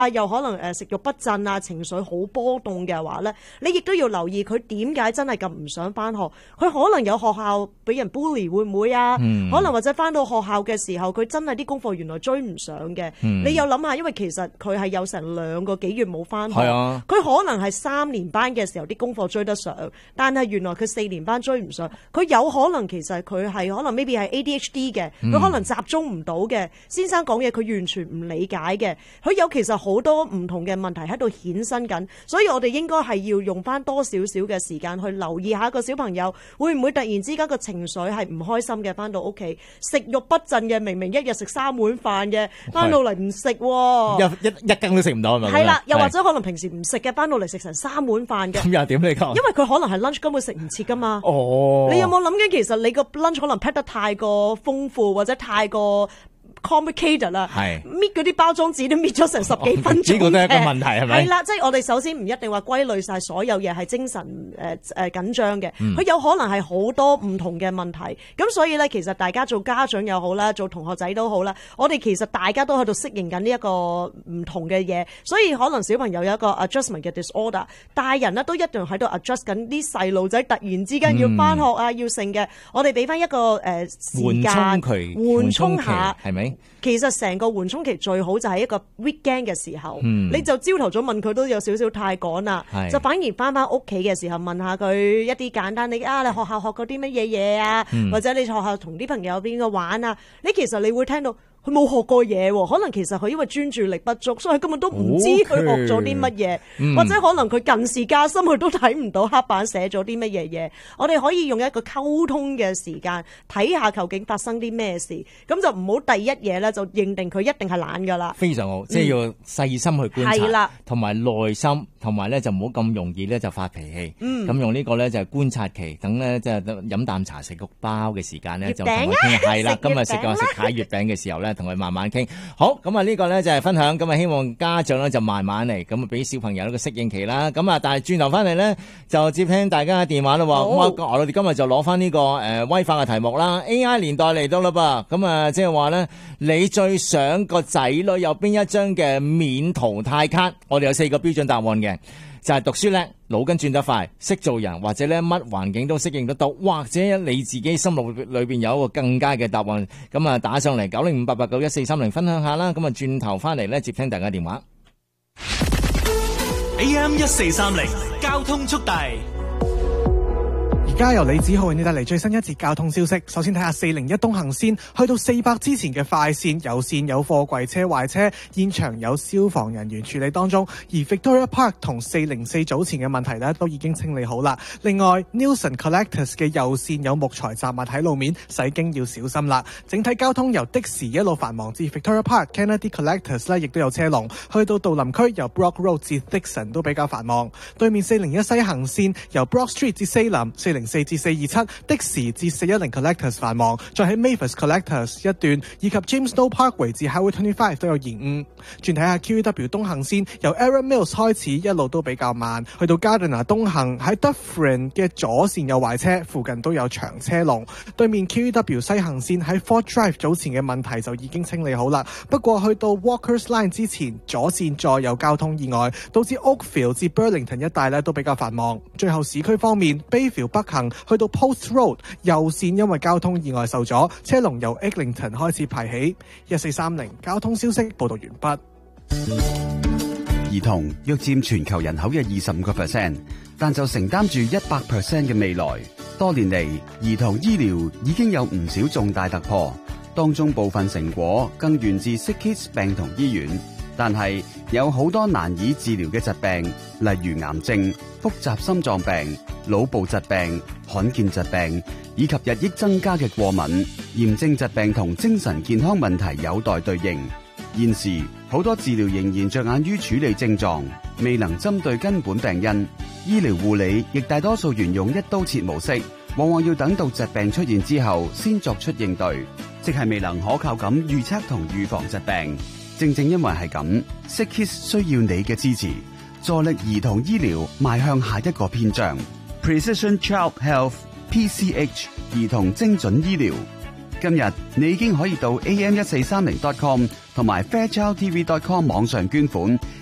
又可能食慾不振啊，情緒好波動嘅話咧，你亦都要留意佢點解真係咁唔想翻學。佢可能有學校俾人 bully 會唔會啊？可能或者翻到學校嘅時候，佢真係啲功課原來追唔上嘅。你有諗下，因為其實佢係有成2個幾月冇翻學，佢可能係3年班嘅時候啲功課追得上，但係原來佢4年班追唔上。佢有可能其實佢係可能 maybe 係 ADHD 嘅，佢可能集中唔到嘅。先生講嘢佢完全唔理解嘅，佢有其實好多唔同嘅問題喺度衍生緊，所以我哋應該係要用翻多少少嘅時間去留意下個小朋友會唔會突然之間個情緒係唔開心嘅，翻到屋企食慾不振嘅，明明一日食3碗飯嘅，翻到嚟唔食一羹都食唔到係咪？ 係啦，又或者可能平時唔食嘅，翻到嚟食成3碗飯嘅， 咁又點你講？ 因為佢可能係 lunch 根本食唔切噶嘛。你有冇諗緊其實你個 lunch 可能 pack 得太過豐富或者太過complicated 啦，搣嗰啲包裝紙都搣咗成10幾分鐘， 呢個都係一個問題係咪？ 係啦，即係我哋首先唔一定話歸類晒所有嘢係精神緊張嘅，佢有可能係好多唔同嘅問題。咁所以咧，其實大家做家長又好啦，做同學仔都好啦，我哋其實大家都喺度適應緊呢一個唔同嘅嘢，所以可能小朋友有一個 adjustment 嘅 disorder， 大人咧都一樣喺度 adjust 緊啲細路仔突然之間要翻學啊，要剩嘅，我哋俾翻一個時間緩衝下，係咪？其實成個緩衝期最好就係一個 weekend 嘅時候，你就朝頭早問佢都有少少太趕啦，就反而翻屋企嘅時候問下佢一啲簡單，你學校學過啲乜嘢嘢啊，或者你學校同啲朋友邊個玩啊，其實你會聽到佢冇學過嘢喎，可能其實佢因為專注力不足，所以佢根本都唔知佢學咗啲乜嘢，或者可能佢近視加深，佢都睇唔到黑板寫咗啲乜嘢嘢。我哋可以用一個溝通嘅時間睇下究竟發生啲咩事，咁就唔好第一嘢咧就認定佢一定係懶噶啦。非常好，即係要細心去觀察，同埋耐心，同埋咧就唔好咁容易咧就發脾氣。咁用呢個咧就係觀察期，等咧即係飲啖茶食個包嘅時間咧就同佢傾。係啦，今日食蟹月餅嘅時候咧。同佢慢慢傾，好咁啊！呢個咧就係分享，咁啊希望家長咧就慢慢嚟，咁啊俾小朋友一個適應期啦。咁啊，但係轉頭翻嚟咧就接聽大家嘅電話啦。咁我哋今日就攞翻呢個威化嘅題目啦。AI 年代嚟到啦噃，咁啊即係話咧，你最想個仔女有邊一張嘅免淘汰卡？我哋有4個標準答案嘅。就係讀書叻，腦筋轉得快，識做人，或者咧乜環境都適應得到，或者你自己心裏邊有一個更佳嘅答案，咁啊打上嚟90588911430分享下啦。咁啊轉頭翻嚟咧接聽大家電話。 AM 1430交通速遞。 而家由李子浩為你帶嚟最新一節交通消息。首先睇下401東行線去到400之前嘅快線有線有貨櫃車壞車，現場有消防人員處理當中。而 Victoria Park 同404早前嘅問題呢都已經清理好啦。另外 Nilsson Collectors 嘅右線有木材雜物喺路面，駛經要小心啦。整體交通由的士一路繁忙至 Victoria Park Kennedy Collectors 呢亦都有車龍，去到杜林區由 Brock Road 至 Dixon 都比較繁忙。對面401西行線由 Brock Street 至 Salem、404至427的士至410 Collectors 繁忙，再喺 Mavis Collectors 一段以及 James Snow Parkway 至 Highway 25都有延誤。轉睇下 QEW 東行線由 Aaron Mills 開始一路都比較慢，去到 Gardiner 東行喺 Dufferin 嘅左線有壞車，附近都有長車龍。對面 QEW 西行線喺 Fort Drive 早前嘅問題就已經清理好啦，不過去到 Walkers Line 之前左線再有交通意外，導致 Oakfield 至 Burlington 一帶咧都比較繁忙。最後市區方面 Bayfield 北行去到 Post Road 右線因為交通意外受阻，車龍由 Eglinton 開始排起。1430交通消息報道完畢。 兒童約佔全球人口嘅25%，但就承擔住100% 嘅未來。多年嚟，兒童醫療已經有唔少重大突破，當中部分成果更源自 SickKids 病童醫院。但係有好多難以治療嘅疾病，例如癌症、複雜心臟病、腦部疾病、罕見疾病，以及日益增加嘅過敏、炎症疾病同精神健康問題有待對應。現時好多治療仍然着眼於處理症狀，未能針對根本病因。醫療護理亦大多數沿用一刀切模式，往往要等到疾病出現之後先作出應對，即係未能可靠咁預測同預防疾病。正正因為係咁 SickKids 需要你嘅支持，助力兒童醫療邁向下一個篇章。Precision Child Health PCH 兒童精準醫療今日你已經可以到am1430.com 同埋fairchildtv.com 網上捐款，